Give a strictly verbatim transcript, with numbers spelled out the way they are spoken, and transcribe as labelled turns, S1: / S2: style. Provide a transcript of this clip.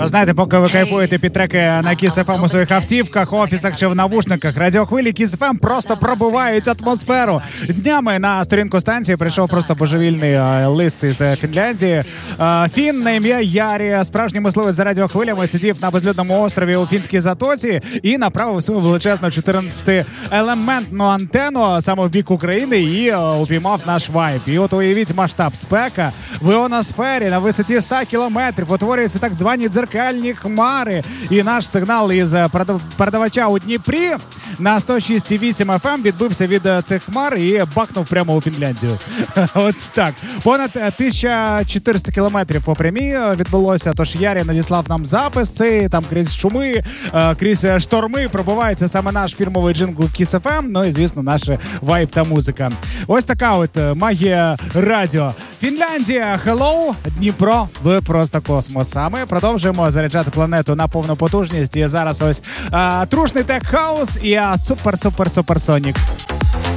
S1: Знаєте, поки ви кайфуєте під треки на Kiss еф ем у своїх автівках, офісах чи в навушниках, радіохвилі Kiss еф ем просто пробивають атмосферу. Днями на сторінку станції прийшов просто божевільний а, лист із Фінляндії. А, Фін на ім'я Ярі, справжній мисливець за радіохвилями, сидів на безлюдному острові у Фінській затоці і направив свою величезну чотирнадцятиелементну антенну саме в бік України і а, упіймав наш вайб. І от уявіть масштаб: спека в іоносфері на висоті сто кілометрів, утворюються так звані дзеркальні хмари. І наш сигнал із передавача у Дніпрі на сто шість і вісім еф ем відбився від цих хмар і бахнув прямо у Фінляндію. От так. Понад тисяча чотириста кілометрів по прямій відбулося, тож Ярі надіслав нам запис цей, там крізь шуми, крізь шторми пробувається саме наш фірмовий джингл Kiss еф ем, ну і, звісно, наш вайб та музика. Ось така от магія радіо. Фінляндія, hello, Дніпро, ви просто космос. А ми продовжуємо заряджати планету на повну потужність. І зараз ось а, трушний тек-хаус і а, супер-супер-суперсонік.